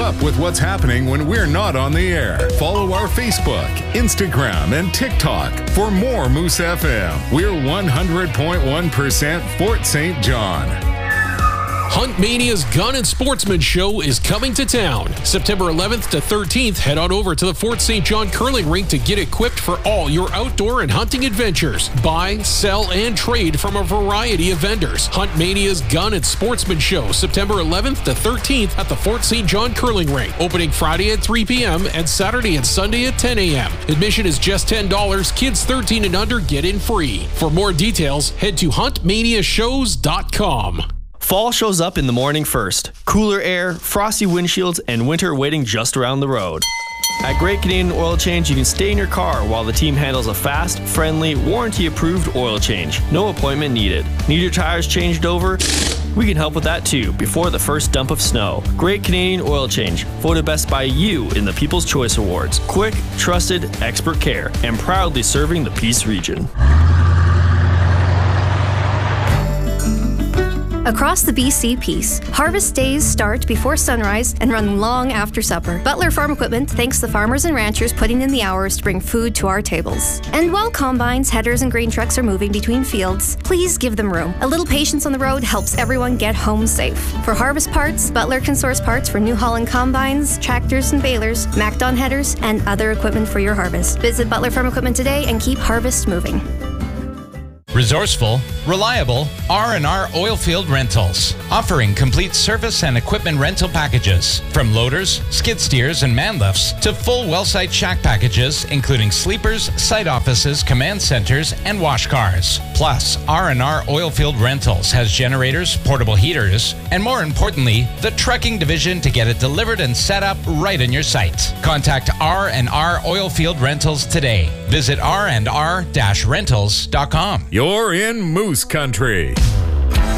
up with what's happening when we're not on the air. Follow our Facebook, Instagram, and TikTok for more Moose FM. We're 100.1% Fort St. John. Hunt Mania's Gun and Sportsman Show is coming to town. September 11th to 13th, head on over to the Fort St. John Curling Rink to get equipped for all your outdoor and hunting adventures. Buy, sell, and trade from a variety of vendors. Hunt Mania's Gun and Sportsman Show, September 11th to 13th at the Fort St. John Curling Rink. Opening Friday at 3 p.m. and Saturday and Sunday at 10 a.m. Admission is just $10. Kids 13 and under get in free. For more details, head to huntmaniashows.com. Fall shows up in the morning first. Cooler air, frosty windshields, and winter waiting just around the road. At Great Canadian Oil Change, you can stay in your car while the team handles a fast, friendly, warranty-approved oil change. No appointment needed. Need your tires changed over? We can help with that too, before the first dump of snow. Great Canadian Oil Change, voted best by you in the People's Choice Awards. Quick, trusted, expert care, and proudly serving the Peace region. Across the BC Peace, harvest days start before sunrise and run long after supper. Butler Farm Equipment thanks the farmers and ranchers putting in the hours to bring food to our tables. And while combines, headers, and grain trucks are moving between fields, please give them room. A little patience on the road helps everyone get home safe. For harvest parts, Butler can source parts for New Holland combines, tractors and balers, MacDon headers, and other equipment for your harvest. Visit Butler Farm Equipment today and keep harvest moving. Resourceful, reliable, R&R Oilfield Rentals, offering complete service and equipment rental packages, from loaders, skid steers, and man lifts to full well site shack packages, including sleepers, site offices, command centers, and wash cars. Plus, R&R Oilfield Rentals has generators, portable heaters, and more importantly, the trucking division to get it delivered and set up right on your site. Contact R&R Oilfield Rentals today. Visit rnr-rentals.com. You're in Moose Country.